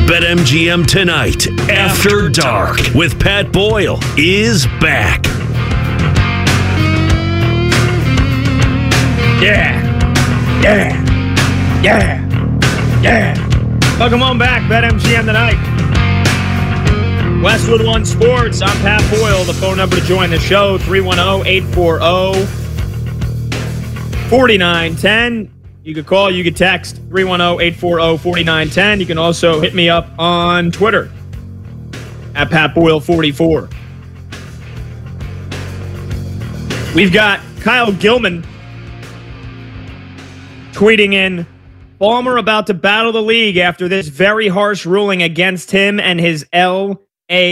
BetMGM Tonight After Dark with Pat Boyle is back. Yeah. Welcome on back, BetMGM Tonight. Westwood One Sports. I'm Pat Boyle. The phone number to join the show, 310-840-4910. You could call, you could text, 310-840-4910. You can also hit me up on Twitter, at PatBoyle44. We've got Kyle Gilman tweeting in, Ballmer about to battle the league after this very harsh ruling against him and his LAC.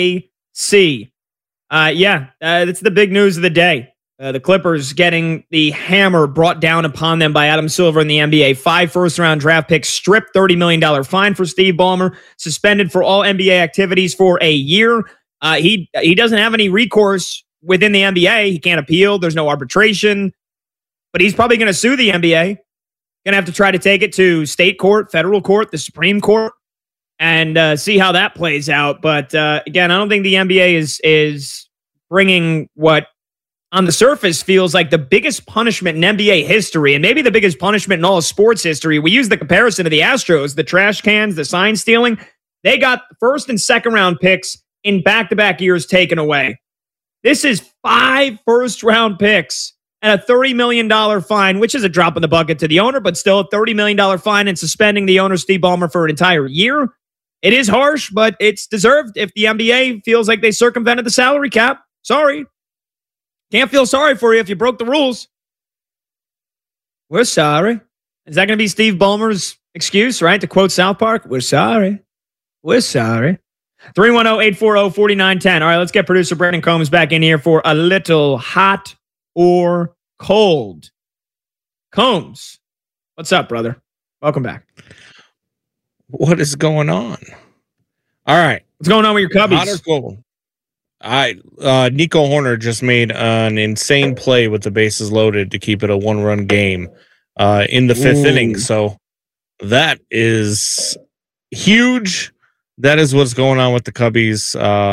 That's the big news of the day. The Clippers getting the hammer brought down upon them by Adam Silver in the NBA. 5 first-round draft picks, stripped $30 million fine for Steve Ballmer, suspended for all NBA activities for a year. He doesn't have any recourse within the NBA. He can't appeal. There's no arbitration. But he's probably going to sue the NBA. Going to have to try to take it to state court, federal court, the Supreme Court, and see how that plays out. But again, I don't think the NBA is bringing what on the surface feels like the biggest punishment in NBA history, and maybe the biggest punishment in all of sports history. We use the comparison to the Astros, the trash cans, the sign stealing. They got first and second round picks in back-to-back years taken away. This is 5 first-round picks and a $30 million fine, which is a drop in the bucket to the owner, but still a $30 million fine and suspending the owner, Steve Ballmer, for an entire year. It is harsh, but it's deserved if the NBA feels like they circumvented the salary cap. Sorry. Can't feel sorry for you if you broke the rules. We're sorry. Is that going to be Steve Ballmer's excuse, right? To quote South Park, we're sorry. We're sorry. 310-840-4910. All right, let's get producer Brandon Combs back in here for a little hot or cold. Combs, what's up, brother? Welcome back. What is going on? All right. What's going on with your Cubbies? Hot or cold? Nico Horner just made an insane play with the bases loaded to keep it a 1-run game in the 5th inning. So that is huge. That is what's going on with the Cubbies.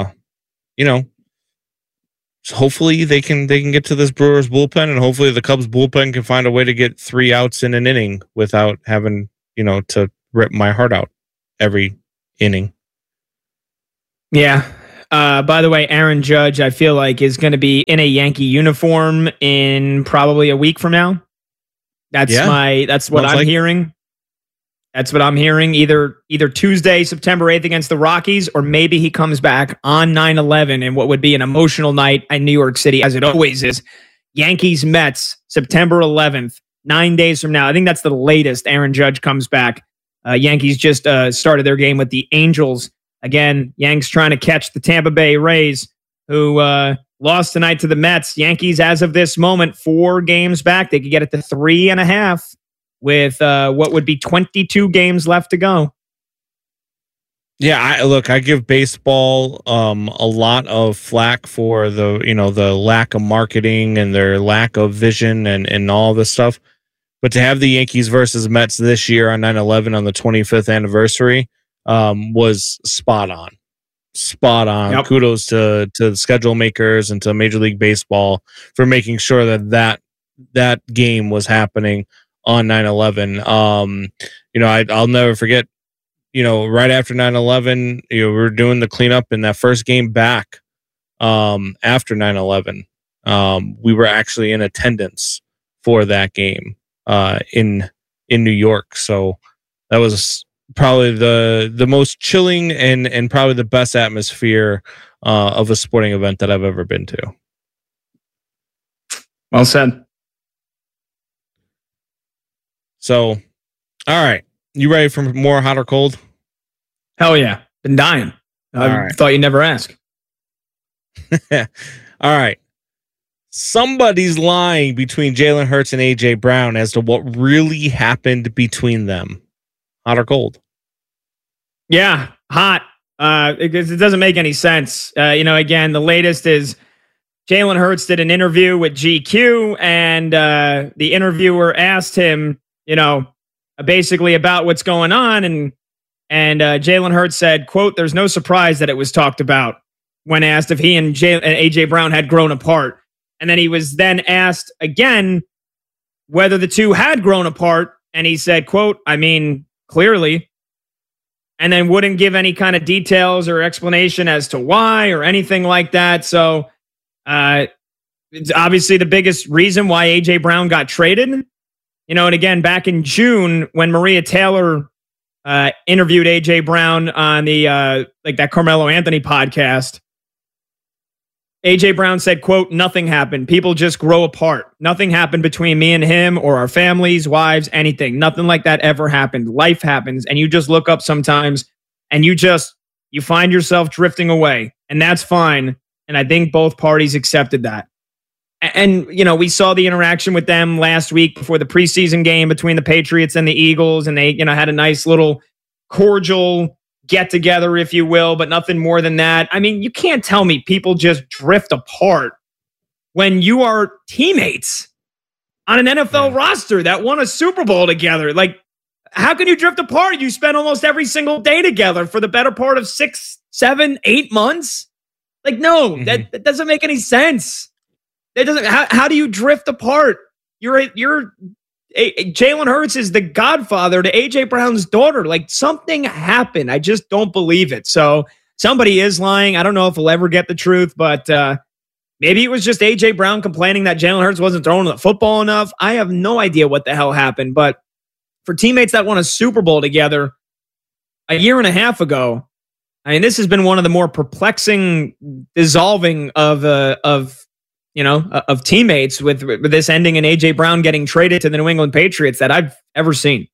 Hopefully they can get to this Brewers bullpen, and hopefully the Cubs bullpen can find a way to get 3 outs in an inning without having, to rip my heart out every inning. Yeah. By the way, Aaron Judge, I feel like, is going to be in a Yankee uniform in probably a week from now. That's what I'm hearing. That's what I'm hearing. Either Tuesday, September 8th against the Rockies, or maybe he comes back on 9/11 in what would be an emotional night in New York City, as it always is. Yankees-Mets, September 11th, 9 days from now. I think that's the latest Aaron Judge comes back. Yankees just started their game with the Angels. Again, Yanks trying to catch the Tampa Bay Rays, who lost tonight to the Mets. Yankees, as of this moment, 4 games back. They could get it to 3.5 with what would be 22 games left to go. Yeah, I give baseball a lot of flack for the lack of marketing and their lack of vision and all this stuff. But to have the Yankees versus Mets this year on 9/11 on the 25th anniversary was spot on. Yep. Kudos to the schedule makers and to Major League Baseball for making sure that game was happening on 9/11. I'll never forget, right after 9/11, we were doing the cleanup in that first game back after 9/11. We were actually in attendance for that game in New York. So that was probably the most chilling and probably the best atmosphere of a sporting event that I've ever been to. Well said. So, all right. You ready for more hot or cold? Hell yeah. Been dying. I thought you'd never ask. All right. Somebody's lying between Jalen Hurts and A.J. Brown as to what really happened between them. Hot or cold? Yeah, hot. Because it doesn't make any sense. Again, the latest is Jalen Hurts did an interview with GQ, and the interviewer asked him, basically about what's going on. And And Jalen Hurts said, quote, "There's no surprise that it was talked about," when asked if he and AJ Brown had grown apart. And then he was then asked again whether the two had grown apart. And he said, quote, "I mean, clearly," and then wouldn't give any kind of details or explanation as to why or anything like that. So it's obviously the biggest reason why AJ Brown got traded. And again, back in June, when Maria Taylor interviewed AJ Brown on the that Carmelo Anthony podcast, AJ Brown said, quote, "Nothing happened. People just grow apart. Nothing happened between me and him or our families, wives, anything. Nothing like that ever happened. Life happens. And you just look up sometimes and you find yourself drifting away. And that's fine." And I think both parties accepted that. And, we saw the interaction with them last week before the preseason game between the Patriots and the Eagles. And they, had a nice little cordial get together, if you will, but nothing more than that. I mean, you can't tell me people just drift apart when you are teammates on an NFL roster that won a Super Bowl together. Like, how can you drift apart? You spend almost every single day together for the better part of 6, 7, 8 months. Like, no, that doesn't make any sense. That doesn't. How do you drift apart? Jalen Hurts is the godfather to AJ Brown's daughter. Like, something happened. I just don't believe it. So somebody is lying. I don't know if we'll ever get the truth, but maybe it was just AJ Brown complaining that Jalen Hurts wasn't throwing the football enough. I have no idea what the hell happened. But for teammates that won a Super Bowl together a year and a half ago, I mean, this has been one of the more perplexing dissolving of teammates with this ending and AJ Brown getting traded to the New England Patriots that I've ever seen.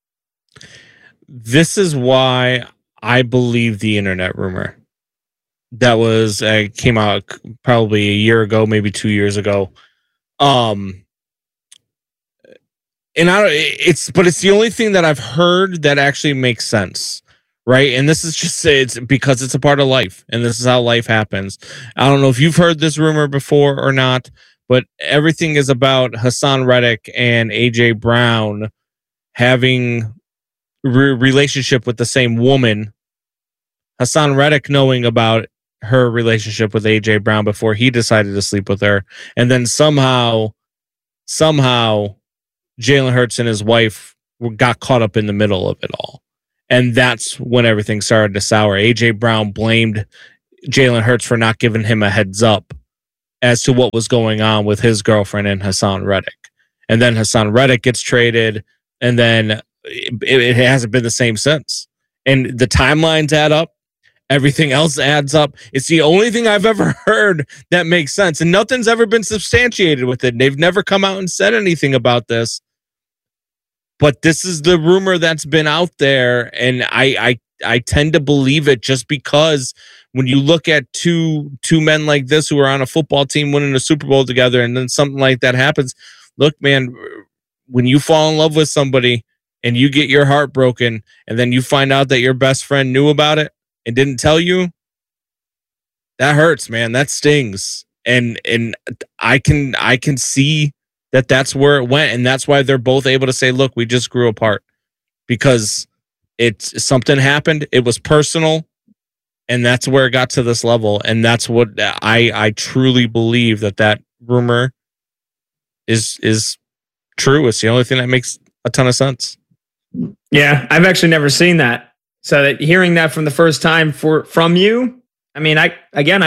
This is why I believe the internet rumor that was came out probably a year ago, maybe 2 years ago. It's the only thing that I've heard that actually makes sense. Right. And this is it's because it's a part of life and this is how life happens. I don't know if you've heard this rumor before or not, but everything is about Hassan Reddick and AJ Brown having relationship with the same woman. Hassan Reddick knowing about her relationship with AJ Brown before he decided to sleep with her. And then somehow Jalen Hurts and his wife got caught up in the middle of it all. And that's when everything started to sour. AJ Brown blamed Jalen Hurts for not giving him a heads up as to what was going on with his girlfriend and Hassan Reddick. And then Hassan Reddick gets traded, and then it hasn't been the same since. And the timelines add up. Everything else adds up. It's the only thing I've ever heard that makes sense. And nothing's ever been substantiated with it. They've never come out and said anything about this. But this is the rumor that's been out there, and I tend to believe it just because when you look at two men like this who are on a football team winning a Super Bowl together, and then something like that happens. Look, man, when you fall in love with somebody and you get your heart broken, and then you find out that your best friend knew about it and didn't tell you, that hurts, man. That stings, and I can see that's where it went. And that's why they're both able to say, look, we just grew apart because something happened. It was personal. And that's where it got to this level. And that's what I truly believe that rumor is true. It's the only thing that makes a ton of sense. Yeah. I've actually never seen that. So that hearing that from the first time from you, I mean, I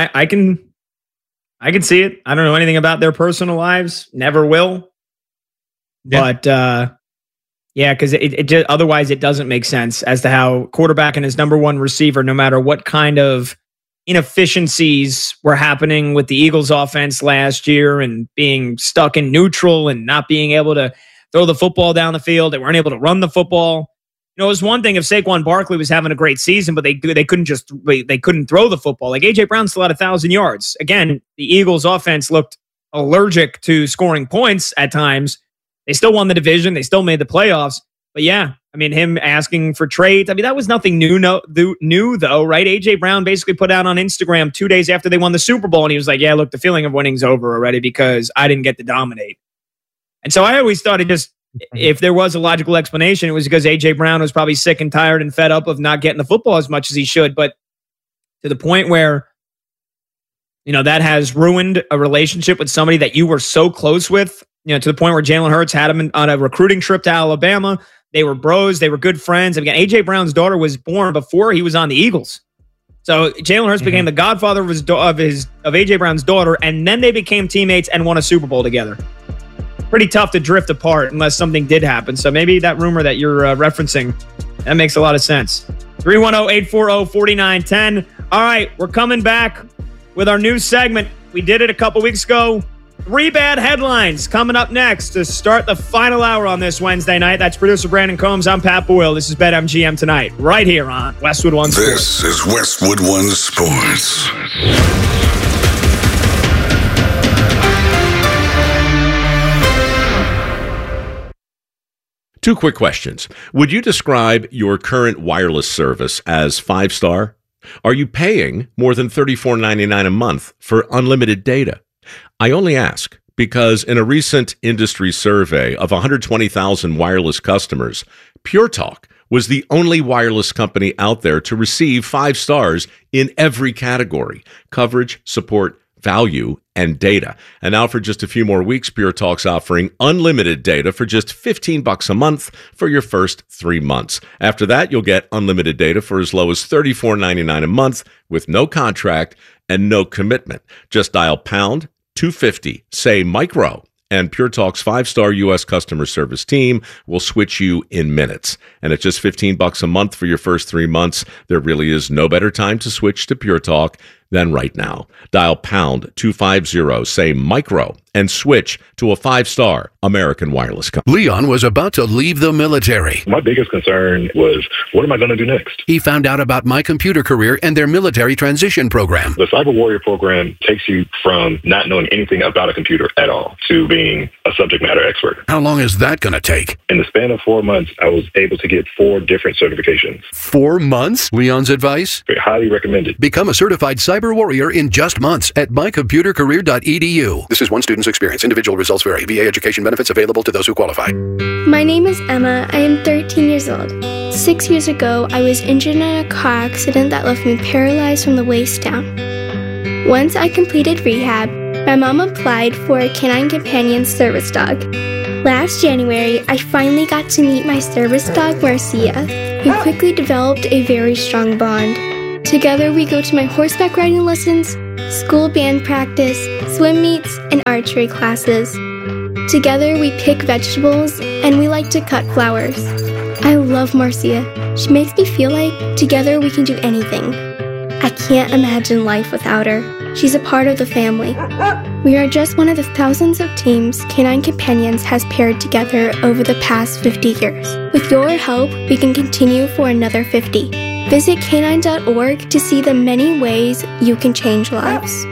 can see it. I don't know anything about their personal lives. Never will. Yeah. But because it just, otherwise it doesn't make sense as to how quarterback and his number one receiver, no matter what kind of inefficiencies were happening with the Eagles offense last year and being stuck in neutral and not being able to throw the football down the field. They weren't able to run the football. It was one thing if Saquon Barkley was having a great season, but they couldn't throw the football. Like AJ Brown still had 1,000 yards. Again, the Eagles offense looked allergic to scoring points at times. They still won the division. They still made the playoffs. But yeah, I mean, him asking for trades. I mean, that was nothing new though, right? AJ Brown basically put out on Instagram 2 days after they won the Super Bowl, and he was like, "Yeah, look, the feeling of winning's over already because I didn't get to dominate." And so I always thought it just if there was a logical explanation, it was because A.J. Brown was probably sick and tired and fed up of not getting the football as much as he should. But to the point where, that has ruined a relationship with somebody that you were so close with, to the point where Jalen Hurts had him on a recruiting trip to Alabama. They were bros. They were good friends. Again, A.J. Brown's daughter was born before he was on the Eagles. So Jalen Hurts became the godfather of A.J. Brown's daughter, and then they became teammates and won a Super Bowl together. Pretty tough to drift apart unless something did happen. So maybe that rumor that you're referencing, that makes a lot of sense. 310-840-4910. All right, we're coming back with our new segment. We did it a couple weeks ago. 3 bad headlines coming up next to start the final hour on this Wednesday night. That's producer Brandon Combs. I'm Pat Boyle. This is BetMGM Tonight, right here on Westwood One Sports. This is Westwood One Sports. Two quick questions. Would you describe your current wireless service as 5-star? Are you paying more than $34.99 a month for unlimited data? I only ask because in a recent industry survey of 120,000 wireless customers, Pure Talk was the only wireless company out there to receive 5 stars in every category: coverage, support, value, and data. And now for just a few more weeks, Pure Talk's offering unlimited data for just $15 a month for your first 3 months. After that, you'll get unlimited data for as low as $34.99 a month with no contract and no commitment. Just dial pound 250, say micro, and Pure Talk's 5-star U.S. customer service team will switch you in minutes. And at just $15 a month for your first 3 months, there really is no better time to switch to Pure Talk than right now. Dial pound 250, say micro, and switch to a 5-star American wireless company. Leon was about to leave the military. My biggest concern was, what am I going to do next? He found out about My Computer Career and their military transition program. The Cyber Warrior program takes you from not knowing anything about a computer at all to being a subject matter expert. How long is that going to take? In the span of 4 months, I was able to get 4 different certifications. 4 months? Leon's advice? Highly recommended. Become a certified Cyber Warrior in just months at mycomputercareer.edu. This is one student's experience. Individual results vary. VA education benefits available to those who qualify. My name is Emma. I am 13 years old. 6 years ago, I was injured in a car accident that left me paralyzed from the waist down. Once I completed rehab, my mom applied for a Canine Companion service dog. Last January, I finally got to meet my service dog, Marcia. We quickly developed a very strong bond. Together, we go to my horseback riding lessons, school band practice, swim meets, and archery classes. Together, we pick vegetables, and we like to cut flowers. I love Marcia. She makes me feel like together we can do anything. I can't imagine life without her. She's a part of the family. We are just one of the thousands of teams Canine Companions has paired together over the past 50 years. With your help, we can continue for another 50. Visit canine.org to see the many ways you can change lives.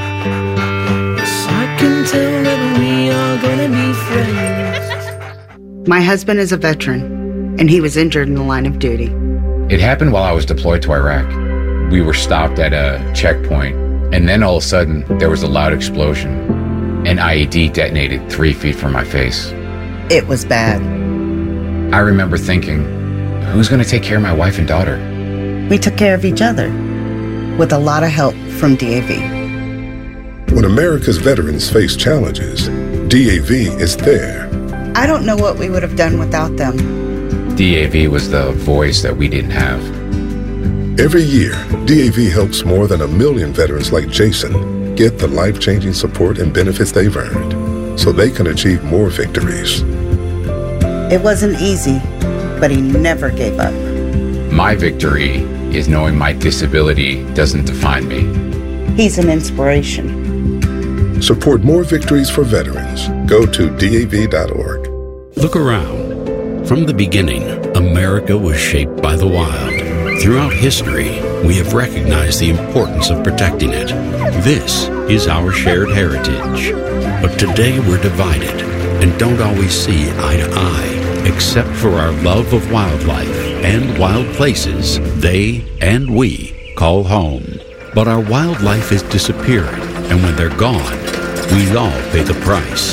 I can tell that we are gonna be friends. My husband is a veteran, and he was injured in the line of duty. It happened while I was deployed to Iraq. We were stopped at a checkpoint, and then all of a sudden, there was a loud explosion. An IED detonated 3 feet from my face. It was bad. I remember thinking, who's going to take care of my wife and daughter? We took care of each other, with a lot of help from DAV. When America's veterans face challenges, DAV is there. I don't know what we would have done without them. DAV was the voice that we didn't have. Every year, DAV helps more than 1 million veterans like Jason get the life-changing support and benefits they've earned so they can achieve more victories. It wasn't easy, but he never gave up. My victory is knowing my disability doesn't define me. He's an inspiration. Support more victories for veterans. Go to DAV.org. Look around. From the beginning, America was shaped by the wild. Throughout history, we have recognized the importance of protecting it. This is our shared heritage. But today we're divided and don't always see eye to eye. Except for our love of wildlife and wild places they and we call home. But our wildlife is disappearing, and when they're gone, we all pay the price.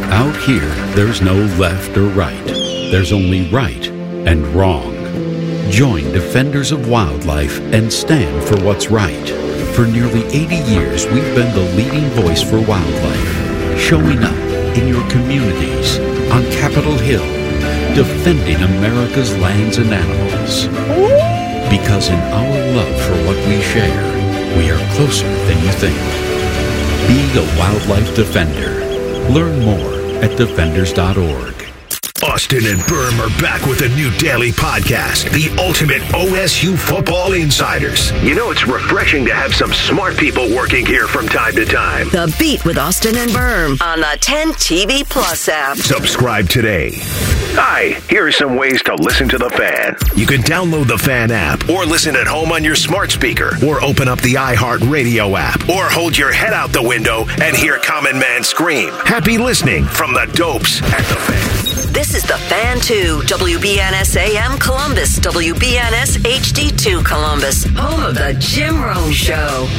Out here, there's no left or right. There's only right and wrong. Join Defenders of Wildlife and stand for what's right. For nearly 80 years, we've been the leading voice for wildlife, showing up in your communities, on Capitol Hill, defending America's lands and animals. Because in our love for what we share, we are closer than you think. Be a wildlife defender. Learn more at defenders.org. Austin and Berm are back with a new daily podcast, The Ultimate OSU Football Insiders. You know, it's refreshing to have some smart people working here from time to time. The Beat with Austin and Berm on the 10 TV Plus app. Subscribe today. Hi, here are some ways to listen to The Fan. You can download the Fan app, or listen at home on your smart speaker, or open up the iHeartRadio app, or hold your head out the window and hear Common Man scream. Happy listening from the Dopes at The Fan. This is The Fan 2, WBNS AM Columbus, WBNS HD2 Columbus, home of the Jim Rome Show.